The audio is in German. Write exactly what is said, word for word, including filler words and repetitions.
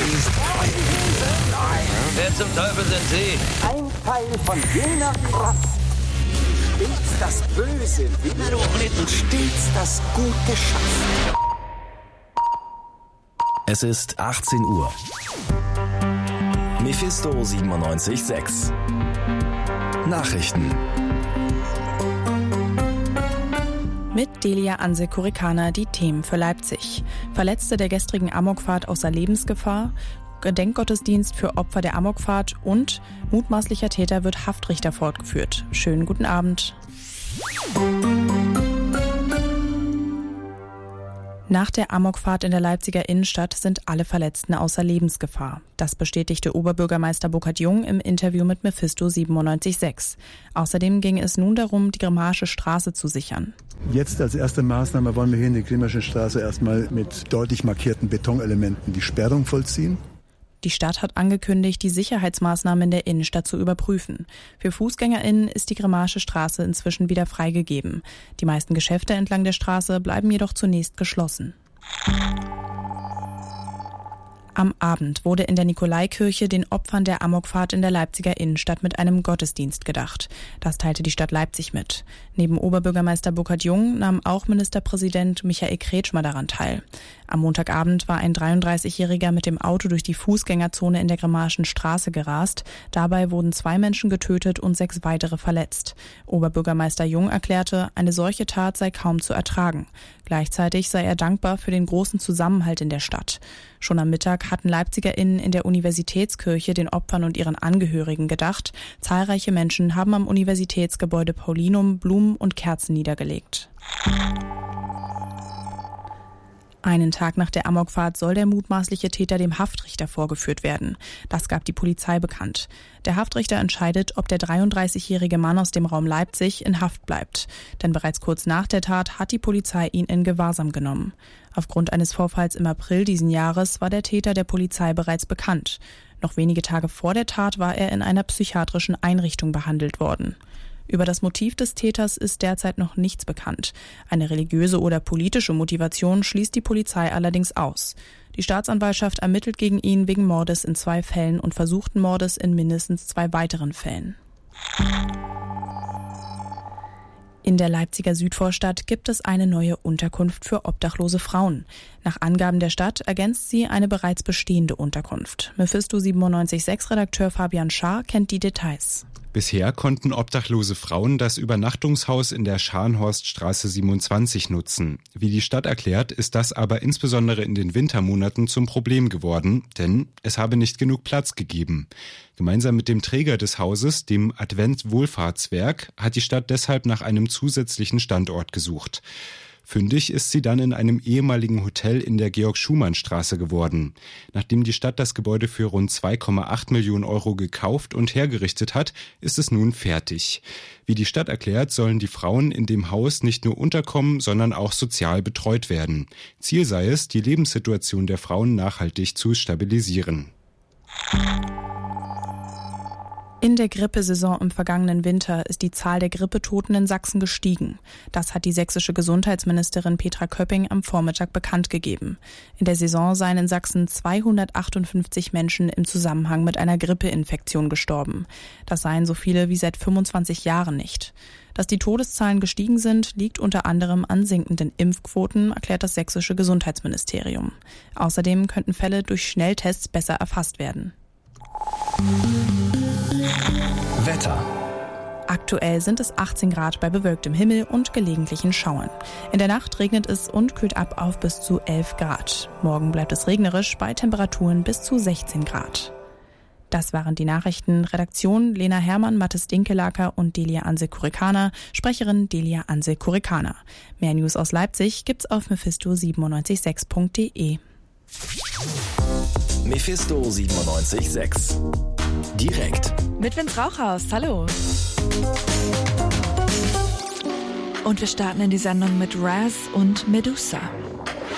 schießt. Wer zum Teufel sind Sie? Ein Teil von jener Rasse, die stets das Böse will und stets das Gute schafft. Es ist achtzehn Uhr. Mephisto siebenundneunzig Komma sechs. Nachrichten. Mit Delia Anse-Kurikana die Themen für Leipzig. Verletzte der gestrigen Amokfahrt außer Lebensgefahr, Gedenkgottesdienst für Opfer der Amokfahrt und mutmaßlicher Täter wird Haftrichter fortgeführt. Schönen guten Abend. Nach der Amokfahrt in der Leipziger Innenstadt sind alle Verletzten außer Lebensgefahr. Das bestätigte Oberbürgermeister Burkhard Jung im Interview mit Mephisto siebenundneunzig Komma sechs. Außerdem ging es nun darum, die Grimmaische Straße zu sichern. Jetzt als erste Maßnahme wollen wir hier in der Grimmaischen Straße erstmal mit deutlich markierten Betonelementen die Sperrung vollziehen. Die Stadt hat angekündigt, die Sicherheitsmaßnahmen in der Innenstadt zu überprüfen. Für FußgängerInnen ist die Grimmaische Straße inzwischen wieder freigegeben. Die meisten Geschäfte entlang der Straße bleiben jedoch zunächst geschlossen. Am Abend wurde in der Nikolaikirche den Opfern der Amokfahrt in der Leipziger Innenstadt mit einem Gottesdienst gedacht. Das teilte die Stadt Leipzig mit. Neben Oberbürgermeister Burkhard Jung nahm auch Ministerpräsident Michael Kretschmer daran teil. Am Montagabend war ein dreiunddreißigjähriger mit dem Auto durch die Fußgängerzone in der Grimmaischen Straße gerast. Dabei wurden zwei Menschen getötet und sechs weitere verletzt. Oberbürgermeister Jung erklärte, eine solche Tat sei kaum zu ertragen. Gleichzeitig sei er dankbar für den großen Zusammenhalt in der Stadt. Schon am Mittag hatten LeipzigerInnen in der Universitätskirche den Opfern und ihren Angehörigen gedacht. Zahlreiche Menschen haben am Universitätsgebäude Paulinum Blumen und Kerzen niedergelegt. Einen Tag nach der Amokfahrt soll der mutmaßliche Täter dem Haftrichter vorgeführt werden. Das gab die Polizei bekannt. Der Haftrichter entscheidet, ob der dreiunddreißigjährige Mann aus dem Raum Leipzig in Haft bleibt. Denn bereits kurz nach der Tat hat die Polizei ihn in Gewahrsam genommen. Aufgrund eines Vorfalls im April diesen Jahres war der Täter der Polizei bereits bekannt. Noch wenige Tage vor der Tat war er in einer psychiatrischen Einrichtung behandelt worden. Über das Motiv des Täters ist derzeit noch nichts bekannt. Eine religiöse oder politische Motivation schließt die Polizei allerdings aus. Die Staatsanwaltschaft ermittelt gegen ihn wegen Mordes in zwei Fällen und versuchten Mordes in mindestens zwei weiteren Fällen. In der Leipziger Südvorstadt gibt es eine neue Unterkunft für obdachlose Frauen. Nach Angaben der Stadt ergänzt sie eine bereits bestehende Unterkunft. Mephisto siebenundneunzig Komma sechs Redakteur Fabian Schaar kennt die Details. Bisher konnten obdachlose Frauen das Übernachtungshaus in der Scharnhorststraße siebenundzwanzig nutzen. Wie die Stadt erklärt, ist das aber insbesondere in den Wintermonaten zum Problem geworden, denn es habe nicht genug Platz gegeben. Gemeinsam mit dem Träger des Hauses, dem Advent-Wohlfahrtswerk, hat die Stadt deshalb nach einem zusätzlichen Standort gesucht. Fündig ist sie dann in einem ehemaligen Hotel in der Georg-Schumann-Straße geworden. Nachdem die Stadt das Gebäude für rund zwei Komma acht Millionen Euro gekauft und hergerichtet hat, ist es nun fertig. Wie die Stadt erklärt, sollen die Frauen in dem Haus nicht nur unterkommen, sondern auch sozial betreut werden. Ziel sei es, die Lebenssituation der Frauen nachhaltig zu stabilisieren. In der Grippesaison im vergangenen Winter ist die Zahl der Grippetoten in Sachsen gestiegen. Das hat die sächsische Gesundheitsministerin Petra Köpping am Vormittag bekannt gegeben. In der Saison seien in Sachsen zweihundertachtundfünfzig Menschen im Zusammenhang mit einer Grippeinfektion gestorben. Das seien so viele wie seit fünfundzwanzig Jahren nicht. Dass die Todeszahlen gestiegen sind, liegt unter anderem an sinkenden Impfquoten, erklärt das sächsische Gesundheitsministerium. Außerdem könnten Fälle durch Schnelltests besser erfasst werden. Wetter. Aktuell sind es achtzehn Grad bei bewölktem Himmel und gelegentlichen Schauern. In der Nacht regnet es und kühlt ab auf bis zu elf Grad. Morgen bleibt es regnerisch bei Temperaturen bis zu sechzehn Grad. Das waren die Nachrichten. Redaktion Lena Hermann, Mathis Dinkelacker und Delia Anse-Kurikana. Sprecherin Delia Anse-Kurikana. Mehr News aus Leipzig gibt's auf mephisto siebenundneunzig Komma sechs punkt de. Mephisto siebenundneunzig Komma sechs. Direkt. Mit Vince Rauchhaus, hallo. Und wir starten in die Sendung mit Raz und Medusa.